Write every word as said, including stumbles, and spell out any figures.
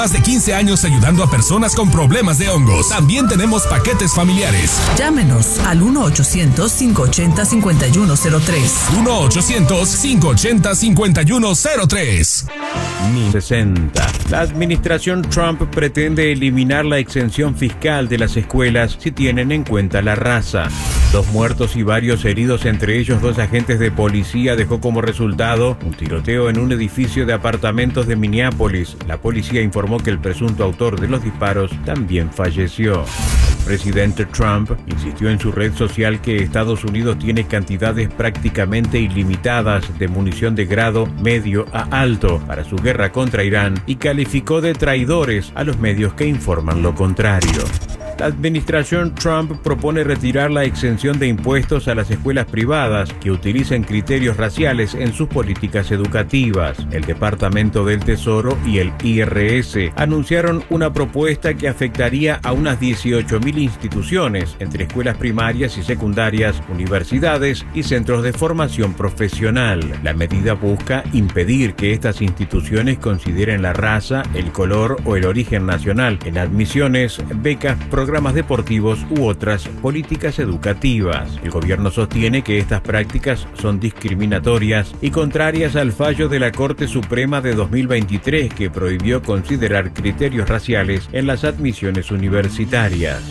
Más de quince años ayudando a personas con problemas de hongos. También tenemos paquetes familiares. Llámenos al uno ochocientos, cinco ochenta, cincuenta y uno cero tres. uno ochocientos, cinco ochenta, cincuenta y uno cero tres. sesenta. La administración Trump pretende eliminar la exención fiscal de las escuelas si tienen en cuenta la raza. Dos muertos y varios heridos, entre ellos dos agentes de policía, dejó como resultado un tiroteo en un edificio de apartamentos de Minneapolis. La policía informó que el presunto autor de los disparos también falleció. El presidente Trump insistió en su red social que Estados Unidos tiene cantidades prácticamente ilimitadas de munición de grado medio a alto para su guerra contra Irán y calificó de traidores a los medios que informan lo contrario. La administración Trump propone retirar la exención de impuestos a las escuelas privadas que utilicen criterios raciales en sus políticas educativas. El Departamento del Tesoro y el I R S anunciaron una propuesta que afectaría a unas dieciocho mil instituciones, entre escuelas primarias y secundarias, universidades y centros de formación profesional. La medida busca impedir que estas instituciones consideren la raza, el color o el origen nacional en admisiones, becas, programas deportivos u otras políticas educativas. El gobierno sostiene que estas prácticas son discriminatorias y contrarias al fallo de la Corte Suprema de dos mil veintitrés que prohibió considerar criterios raciales en las admisiones universitarias.